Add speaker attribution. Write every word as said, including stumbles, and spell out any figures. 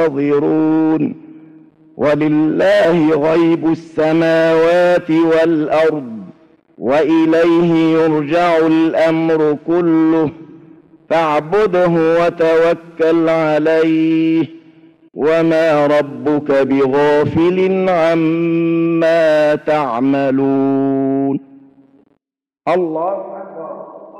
Speaker 1: ينتظرون ولله غيب السماوات والأرض وإليه يرجع الأمر كله فاعبده وتوكل عليه وما ربك بغافل عما تعملون. الله